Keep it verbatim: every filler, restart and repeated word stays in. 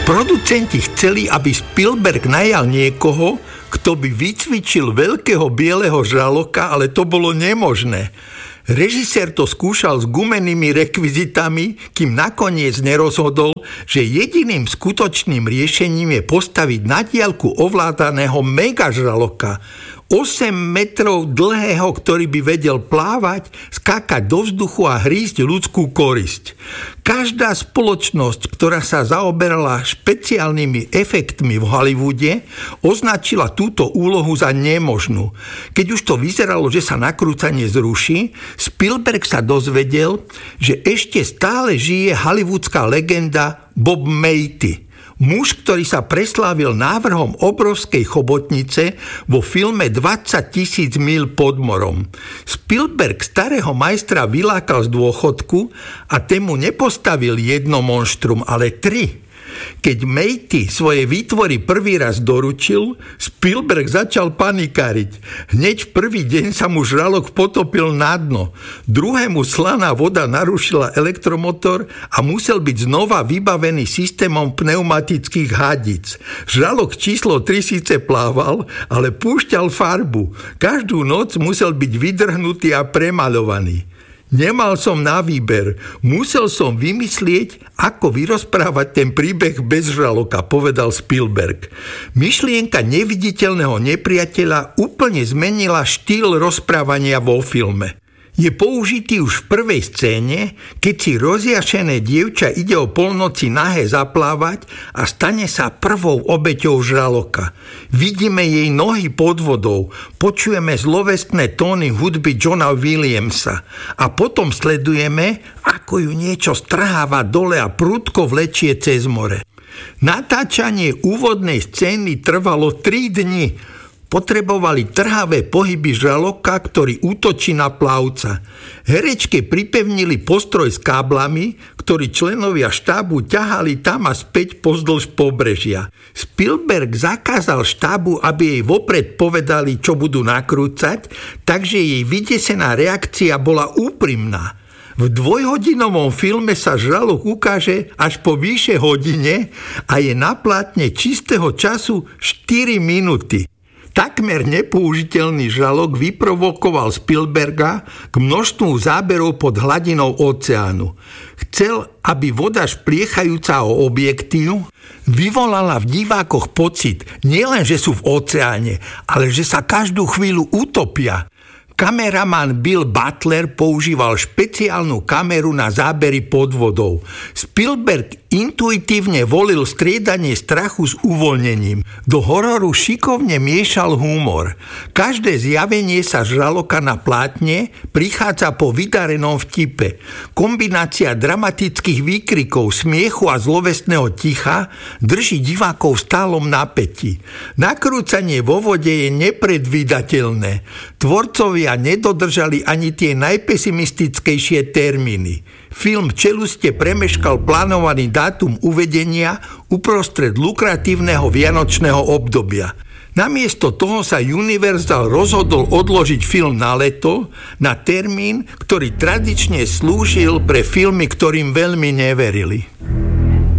Producenti chceli, aby Spielberg najal niekoho, kto by vycvičil veľkého bieleho žraloka, ale to bolo nemožné. Režisér to skúšal s gumenými rekvizitami, kým nakoniec nerozhodol, že jediným skutočným riešením je postaviť na diaľku ovládaného megažraloka, osem metrov dlhého, ktorý by vedel plávať, skákať do vzduchu a hrísť ľudskú korisť. Každá spoločnosť, ktorá sa zaoberala špeciálnymi efektmi v Hollywoode, označila túto úlohu za nemožnú. Keď už to vyzeralo, že sa nakrúcanie zruší, Spielberg sa dozvedel, že ešte stále žije hollywoodská legenda Bob Matey. Muž, ktorý sa preslávil návrhom obrovskej chobotnice vo filme dvadsať tisíc míľ pod morom. Spielberg starého majstra vylákal z dôchodku a tému nepostavil jedno monštrum, ale tri. Keď Matey svoje výtvory prvý raz doručil, Spielberg začal panikáriť. Hneď v prvý deň sa mu žralok potopil na dno. Druhému slaná voda narušila elektromotor a musel byť znova vybavený systémom pneumatických hadic. Žralok číslo tri síce plával, ale púšťal farbu. Každú noc musel byť vydrhnutý a premaľovaný. Nemal som na výber. Musel som vymyslieť, ako vyrozprávať ten príbeh bez žraloka, povedal Spielberg. Myšlienka neviditeľného nepriateľa úplne zmenila štýl rozprávania vo filme. Je použitý už v prvej scéne, keď si rozjašené dievča ide o polnoci nahé zaplávať a stane sa prvou obeťou žraloka. Vidíme jej nohy pod vodou, počujeme zlovestné tóny hudby Johna Williamsa a potom sledujeme, ako ju niečo strháva dole a prudko vlečie cez more. Natáčanie úvodnej scény trvalo tri dni. Potrebovali trhavé pohyby žraloka, ktorý útočí na plavca. Herečke pripevnili postroj s káblami, ktorý členovia štábu ťahali tam a späť pozdĺž pobrežia. Spielberg zakázal štábu, aby jej vopred povedali, čo budú nakrúcať, takže jej vydesená reakcia bola úprimná. V dvojhodinovom filme sa žralok ukáže až po vyše hodine a je na plátne čistého času štyri minúty. Takmer nepoužiteľný žralok vyprovokoval Spielberga k množstvu záberov pod hladinou oceánu. Chcel, aby voda špliechajúca o objektív vyvolala v divákoch pocit nielen, že sú v oceáne, ale že sa každú chvíľu utopia. Kameraman Bill Butler používal špeciálnu kameru na zábery pod vodou. Spielberg intuitívne volil striedanie strachu s uvoľnením. Do hororu šikovne miešal humor. Každé zjavenie sa žraloka na plátne prichádza po vydarenom vtipe. Kombinácia dramatických výkrikov, smiechu a zlovestného ticha drží divákov v stálom napätí. Nakrúcanie vo vode je nepredvídateľné. Tvorcovia nedodržali ani tie najpesimistickejšie termíny. Film Čelustie premeškal plánovaný dátum uvedenia uprostred lukratívneho vianočného obdobia. Namiesto toho sa Universal rozhodol odložiť film na leto, na termín, ktorý tradične slúžil pre filmy, ktorým veľmi neverili.